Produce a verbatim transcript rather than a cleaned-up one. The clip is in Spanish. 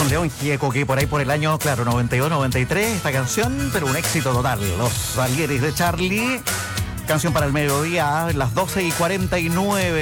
Gastón León, Gieco, que por ahí por el año, claro, noventa y dos, noventa y tres, esta canción, pero un éxito total. Los Salieres de Charlie, canción para el mediodía, las doce y cuarenta y nueve.